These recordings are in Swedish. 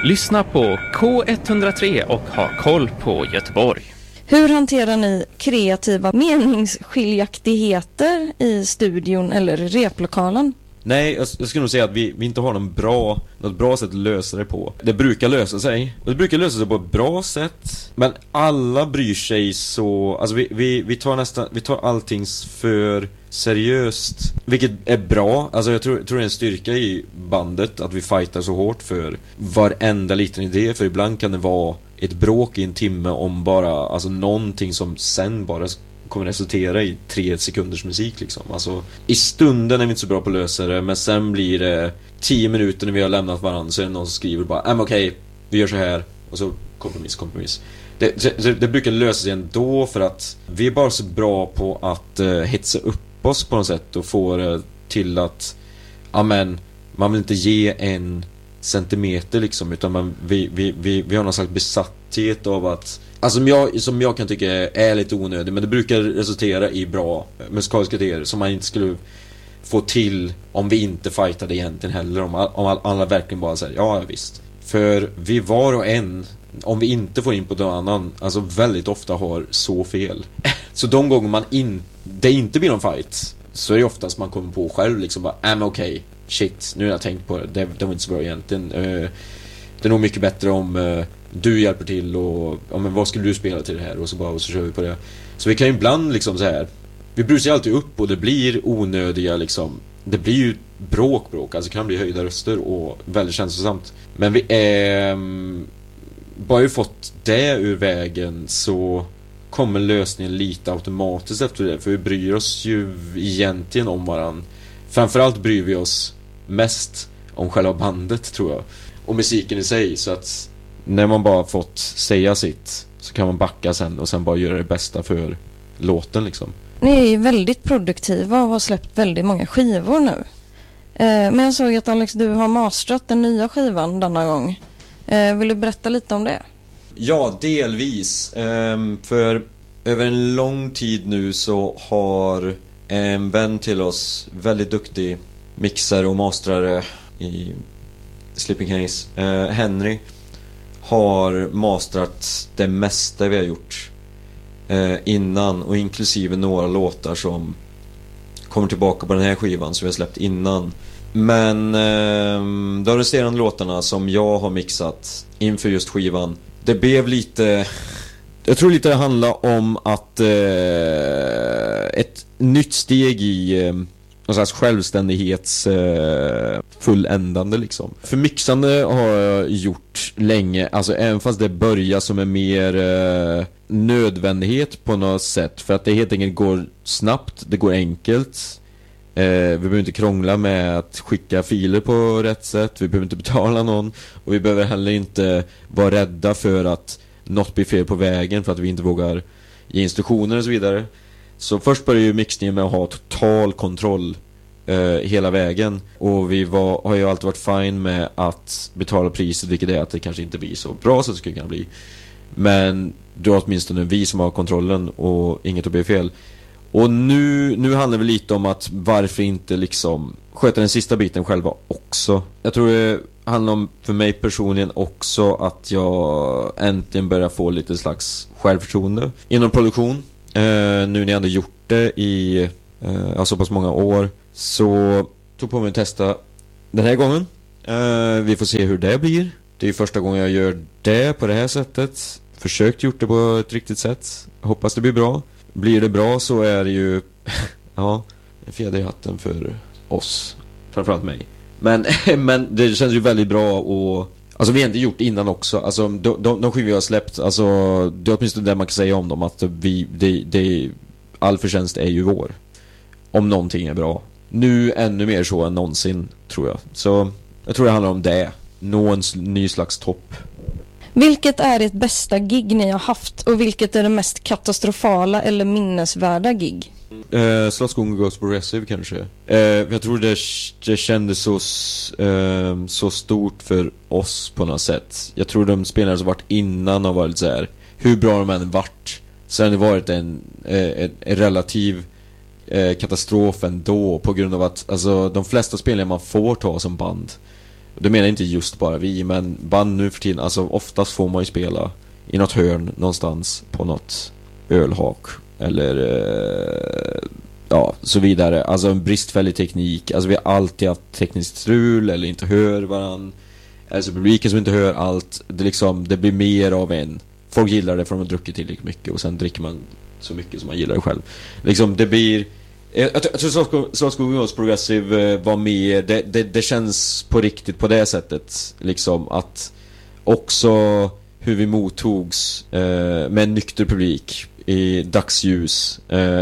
Lyssna på K103 och ha koll på Göteborg. Hur hanterar ni kreativa meningsskiljaktigheter i studion eller replokalen? Nej, jag skulle nog säga att vi inte har något bra sätt att lösa det på. Det brukar lösa sig. Det brukar lösa sig på ett bra sätt. Men alla bryr sig så... Alltså vi tar allting för seriöst. Vilket är bra. Alltså jag tror det är en styrka i bandet att vi fightar så hårt för varenda liten idé. För ibland kan det vara ett bråk i en timme om bara... Alltså någonting som sen bara kommer resultera i 3 sekunders musik liksom. Alltså, i stunden är vi inte så bra på att lösa det, men sen blir det 10 minuter när vi har lämnat varandra så är det någon som skriver bara okej, vi gör så här och så kompromiss. Det brukar lösa sig ändå för att vi är bara så bra på att hetsa upp oss på något sätt och få det till att man vill inte ge en centimeter liksom, utan vi har någon slags besatthet av att som jag kan tycka är lite onödig, men det brukar resultera i bra musikaliska idéer som man inte skulle få till om vi inte fightade egentligen heller, om alla verkligen bara säger ja visst. För vi var och en, om vi inte får in på någon annan, alltså väldigt ofta har så fel. Så de gånger det inte blir någon fight, så är det oftast man kommer på själv liksom bara okej, shit, nu har jag tänkt på det var inte så bra egentligen. Det är nog mycket bättre om du hjälper till och men vad skulle du spela till det här och så kör vi på det. Så vi kan ju ibland liksom så här, vi brusar alltid upp och det blir onödiga liksom, det blir ju bråk, alltså det kan bli höjda röster och väldigt känslosamt. Men vi bara ju fått det ur vägen så kommer lösningen lite automatiskt efter det, för vi bryr oss ju egentligen om varann. Framförallt bryr vi oss mest om själva bandet, tror jag, och musiken i sig, så att när man bara fått säga sitt så kan man backa sen och sen bara göra det bästa för låten liksom. Ni är väldigt produktiva och har släppt väldigt många skivor nu. Men jag såg att Alex, du har masterat den nya skivan denna gång. Vill du berätta lite om det? Ja, delvis. För över en lång tid nu så har en vän till oss, väldigt duktig mixare och masterare i Sleeping Haze, Henry, har masterat det mesta vi har gjort innan, och inklusive några låtar som kommer tillbaka på den här skivan som vi har släppt innan. Men de resterande låtarna som jag har mixat inför just skivan, det blev lite, jag tror lite det handlar om att ett nytt steg i någon slags självständighets fulländande liksom. För mixande har jag gjort länge, alltså även fast det börjar som en mer nödvändighet på något sätt, för att det helt enkelt går snabbt, det går enkelt. Vi behöver inte krångla med att skicka filer på rätt sätt, vi behöver inte betala någon, och vi behöver heller inte vara rädda för att något blir fel på vägen för att vi inte vågar ge instruktioner och så vidare. Så först började ju mixningen med att ha total kontroll hela vägen, och har ju alltid varit fine med att betala priset, vilket är att det kanske inte blir så bra så det skulle kunna bli, men då är åtminstone vi som har kontrollen och inget att bli fel. Och nu handlar det lite om att varför inte liksom sköta den sista biten själva också. Jag tror det handlar om, för mig personligen också, att jag äntligen börjar få lite slags självförtroende inom produktion. Nu när jag ändå gjort det i så pass många år, så tog på mig att testa den här gången. Vi får se hur det blir. Det är första gången jag gör det på det här sättet. Försökt gjort det på ett riktigt sätt. Hoppas det blir bra. Blir det bra så är det ju en fjäder i hatten för oss, framförallt mig. Men det känns ju väldigt bra, och alltså vi har inte gjort innan också. Alltså de skivor vi har släppt, alltså det är åtminstone det man kan säga om dem, att all förtjänst är ju vår. Om någonting är bra. Nu ännu mer så än någonsin, tror jag. Så jag tror det handlar om det. Nå en ny slags topp. Vilket är ert bästa gig ni har haft, och vilket är det mest katastrofala eller minnesvärda gig? Slottsskogen Ghost Progressive kanske. Jag tror det kändes så stort för oss på något sätt. Jag tror de spelare som varit innan har varit så här, hur bra de än varit, så har det varit en relativ katastrof ändå, på grund av att alltså, de flesta spelare man får ta som band Det menar inte just bara vi, men band nu för tiden, alltså oftast får man ju spela i något hörn någonstans på något ölhak eller ja, så vidare. Alltså en bristfällig teknik. Alltså vi har alltid haft tekniskt strul eller inte hör varann. Alltså publiken som inte hör allt. Det blir mer av en. Folk gillar det för att de har druckit tillräckligt mycket och sen dricker man så mycket som man gillar det själv. Liksom det blir... Jag tror Slottsskogen Progressive var mer... Det känns på riktigt på det sättet. Liksom att också hur vi mottogs med en nykter publik i dagsljus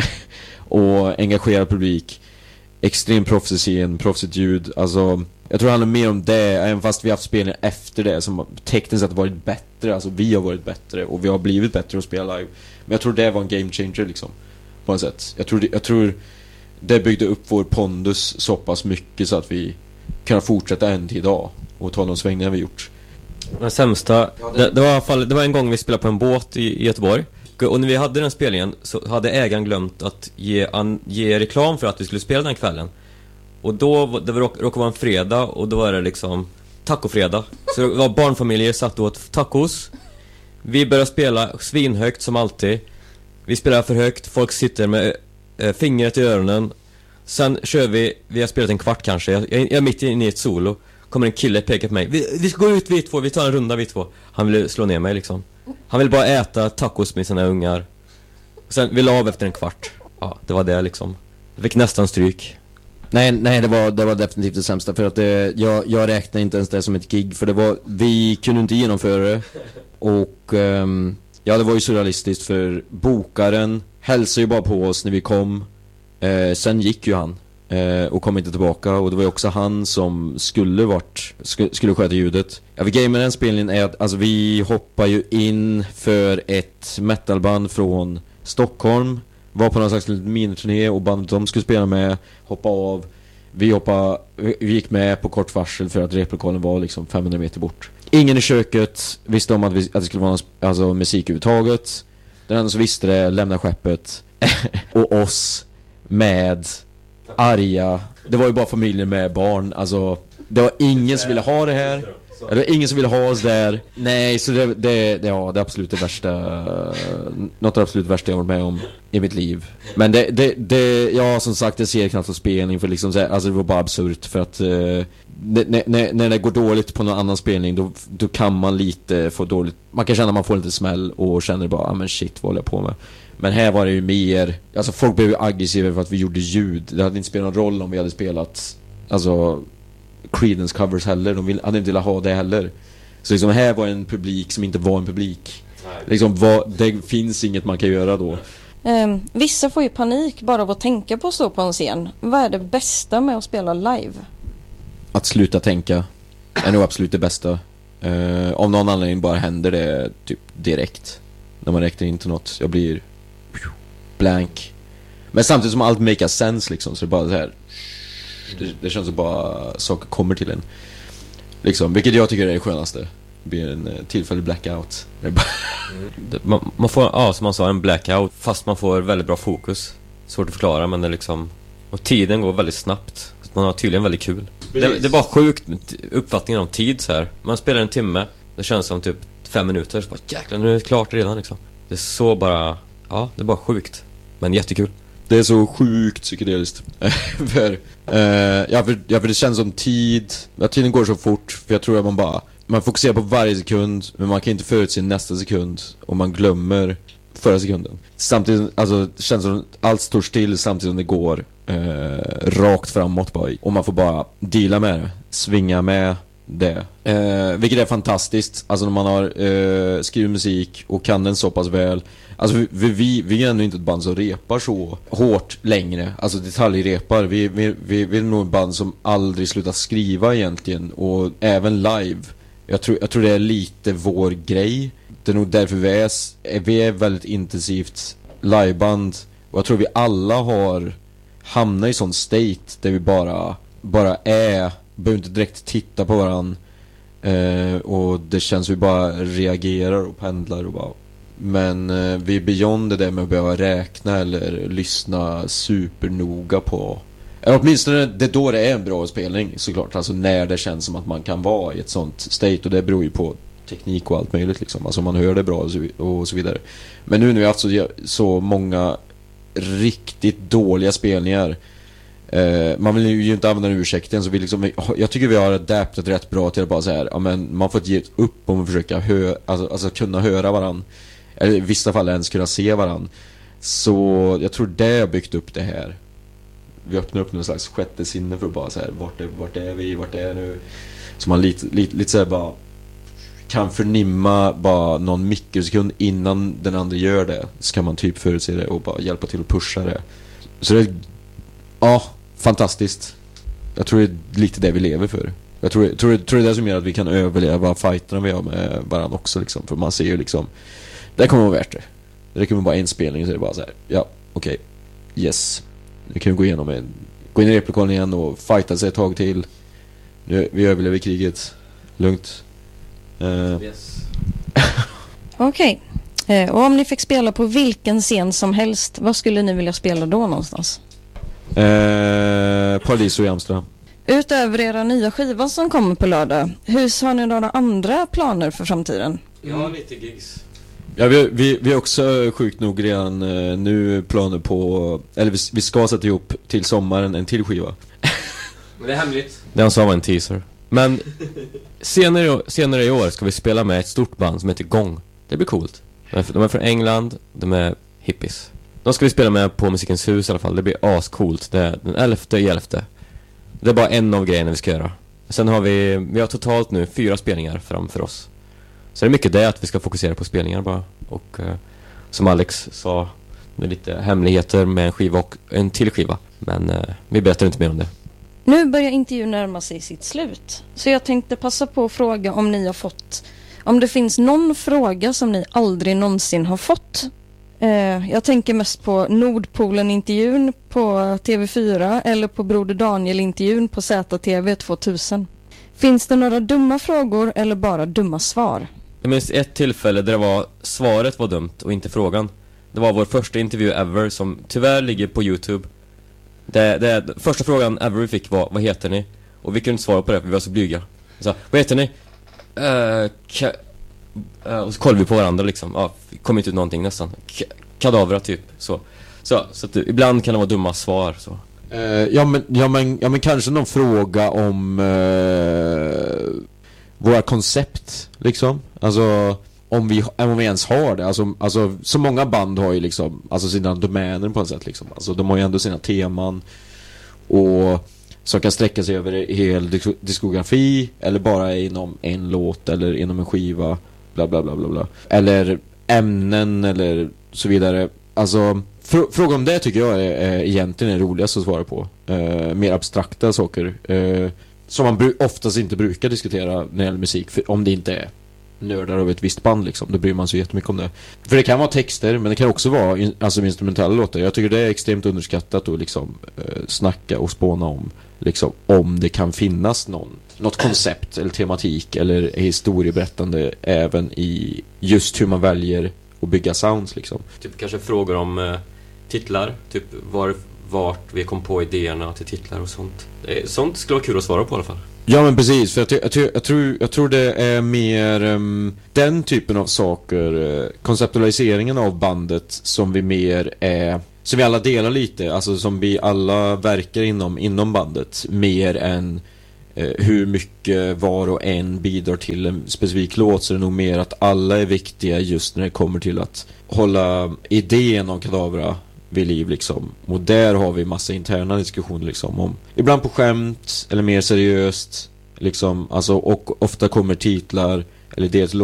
och engagerad publik, extrem proffsig scen, proffsigt ljud. Alltså, jag tror det handlar mer om det, även fast vi har haft spelningar efter det som tekniskt sett varit bättre. Alltså vi har varit bättre och vi har blivit bättre att spela live. Men jag tror det var en game changer liksom, på något sätt. Jag tror det byggde upp vår pondus så pass mycket så att vi kan fortsätta än till idag och ta de svängningar vi gjort. Den sämsta, det var i alla fall, det var en gång vi spelade på en båt i Göteborg. Och när vi hade den spelningen så hade ägaren glömt att ge reklam för att vi skulle spela den kvällen. Och då, det råkade vara en fredag och då var det liksom tacofredag. Så det var barnfamiljer satt och åt tacos. Vi började spela svinhögt som alltid. Vi spelar för högt, folk sitter med fingret i öronen. Sen kör vi har spelat en kvart kanske. Jag är mitt inne i ett solo. Kommer en kille peka på mig. Vi ska gå ut vi två, vi tar en runda vi två. Han ville slå ner mig liksom. Han ville bara äta tacos med sina ungar. Sen ville av efter en kvart. Ja, det var det liksom. Jag fick nästan stryk. Nej, det var definitivt det sämsta. För att jag räknar inte ens det som ett gig. För vi kunde inte genomföra det. Och ja, det var ju surrealistiskt. För bokaren hälsade ju bara på oss när vi kom. Sen gick ju han och kom inte tillbaka. Och det var ju också han som skulle sköta ljudet. Ja, vi game med den spelningen är att alltså, vi hoppar ju in för ett metalband från Stockholm. Var på någon slags miniturné och bandet de skulle spela med hoppa av. Vi gick med på kort varsel för att replokalen var liksom 500 meter bort. Ingen i köket visste om att det skulle vara alltså, musik överhuvudtaget. Den enda som visste det lämnade skeppet. Och oss med arga. Det var ju bara familjer med barn. Alltså, det var ingen som ville ha det här. Det var ingen som ville ha oss där. Nej, så det är absolut det värsta. Något av det absolut värsta jag varit med om i mitt liv. Men ja, som sagt, det ser knappt på spelning. För liksom, alltså det var bara absurt. För att när det går dåligt på någon annan spelning, då kan man lite få dåligt. Man kan känna att man får lite smäll och känner bara, men shit, vad håller jag på med? Men här var det ju mer, alltså folk blev ju aggressiva för att vi gjorde ljud. Det hade inte spelat någon roll om vi hade spelat alltså Creedence covers heller. De hade inte velat ha det heller. Så liksom här var en publik som inte var en publik. Liksom, det finns inget man kan göra då. Vissa får ju panik bara av att tänka på att stå på en scen. Vad är det bästa med att spela live? Att sluta tänka är nog absolut det bästa. Om någon anledning bara händer det typ direkt. När man räknar in till något. Jag blir blank. Men samtidigt som allt makes sense liksom. Så det är bara så här. Det känns som bara saker kommer till en liksom, vilket jag tycker är det skönaste. Det blir en tillfällig blackout. Man får, ja, som man sa, en blackout. Fast man får väldigt bra fokus. Svårt att förklara, men det är liksom. Och tiden går väldigt snabbt. Man har tydligen väldigt kul. Det är bara sjukt uppfattningen om tid så här. Man spelar en timme. Det känns som typ 5 minuter. Så bara, jäklar, nu är det klart redan liksom. Det är så bara, ja, det är bara sjukt. Men jättekul. Det är så sjukt psykedeliskt. för det känns som tiden går så fort. För jag tror att man fokuserar på varje sekund, men man kan inte förutse nästa sekund. Och man glömmer förra sekunden. Samtidigt, alltså det känns som allt står still samtidigt som det går rakt framåt bara. Och man får bara deala med det, svinga med det. Vilket är fantastiskt. Alltså när man har skrivit musik och kan den så pass väl. Alltså vi är ändå inte ett band som repar så hårt längre. Alltså detaljrepar. Vi är nog ett band som aldrig slutar skriva egentligen. Och även live. Jag tror det är lite vår grej. Det är nog därför vi är väldigt intensivt liveband. Och jag tror vi alla har hamnat i sån state där vi bara är. Behöver inte direkt titta på varann. Och det känns vi bara reagerar och pendlar och bara. Men vi är beyond det där med att behöva räkna eller lyssna supernoga på Åtminstone det då det är en bra spelning såklart. Alltså när det känns som att man kan vara i ett sånt state. Och det beror ju på teknik och allt möjligt liksom. Alltså man hör det bra och så vidare. Men nu när vi har haft så många riktigt dåliga spelningar, man vill ju inte använda den ursäkten, så vi liksom, jag tycker vi har adaptat rätt bra till att bara så här, ja, men man får ge upp om att försöka alltså kunna höra varann, eller i vissa fall ens kunna se varann. Så jag tror det har byggt upp det här. Vi öppnar upp någon slags sjätte sinne för att bara så här, vart är vi, vart är nu, så man lite så här bara kan förnimma bara någon mikrosekund innan den andra gör det, så kan man typ förutse det och bara hjälpa till att pusha det. Så det är, ja, fantastiskt. Jag tror det är lite det vi lever för. Jag tror det är det som gör att vi kan överleva fighterna vi har med varandra också liksom. För man ser ju liksom, det kommer vara värt det. Det kommer bara en spelning, så är det bara så här, ja, okej, yes. Nu kan vi gå in i replokalen igen och fighta sig ett tag till. Nu, vi överlever kriget. Lugnt. Yes. Okej. Och om ni fick spela på vilken scen som helst, vad skulle ni vilja spela då någonstans? Paradiso i Amsterdam. Utöver era nya skiva som kommer på lördag, hur har ni några andra planer för framtiden? Ja, lite gigs. Ja, vi har också sjukt nog redan nu planer på, eller vi ska sätta ihop till sommaren en till skiva. Men det är hemligt. Den sa var en teaser. Men senare i år ska vi spela med ett stort band som heter Gång. Det blir coolt. De är från England, de är hippies. De ska vi spela med på Musikens hus i alla fall. Det blir ascoolt. Det är den 11/11. Det är bara en av grejerna vi ska göra. Sen har vi har totalt nu 4 spelningar framför oss. Så det är mycket det att vi ska fokusera på spelningar bara. Och som Alex sa, det är lite hemligheter med en skiva och en till skiva. Men vi berättar inte mer om det. Nu börjar intervjun närma sig sitt slut. Så jag tänkte passa på att fråga om det finns någon fråga som ni aldrig någonsin har fått. Jag tänker mest på Nordpolen-intervjun på TV4 eller på Broder Daniel-intervjun på ZTV 2000. Finns det några dumma frågor eller bara dumma svar? Jag minns ett tillfälle där svaret var dumt och inte frågan. Det var vår första intervju ever som tyvärr ligger på YouTube. Första frågan ever vi fick var, vad heter ni? Och vi kunde inte svara på det för vi var så blyga. Så, vad heter ni? Och så kollade vi på varandra liksom. Ja, kom inte ut någonting nästan. Kadavra typ. Så att ibland kan det vara dumma svar så. Ja men kanske någon fråga om våra koncept liksom. Alltså om vi ens har det. Alltså så många band har ju liksom, alltså sina domäner på ett sätt liksom. Alltså de har ju ändå sina teman och som kan sträcka sig över hel diskografi eller bara inom en låt eller inom en skiva, bla bla bla bla bla. Eller ämnen eller så vidare. Alltså fråga om det tycker jag är egentligen det roligaste att svara på. Mer abstrakta saker som man oftast inte brukar diskutera när det gäller musik, för om det inte är nördar av ett visst band liksom, då bryr man sig jättemycket om det. För det kan vara texter, men det kan också vara alltså instrumentella låtar. Jag tycker det är extremt underskattat att liksom snacka och spåna om liksom, om det kan finnas något koncept eller tematik eller historieberättande även i just hur man väljer att bygga sounds liksom. Typ kanske frågor om titlar, typ vart vi kom på idéerna till titlar och sånt. Sånt skulle vara kul att svara på i alla fall. Ja men precis, för jag tror det är mer den typen av saker, konceptualiseringen av bandet som vi mer är, som vi alla delar lite, alltså som vi alla verkar inom bandet, mer än hur mycket var och en bidrar till en specifik låt. Så det är nog mer att alla är viktiga just när det kommer till att hålla idén om Kadavra vid liv liksom. Och där har vi massa interna diskussioner liksom om, ibland på skämt eller mer seriöst liksom, alltså, och ofta kommer titlar eller dels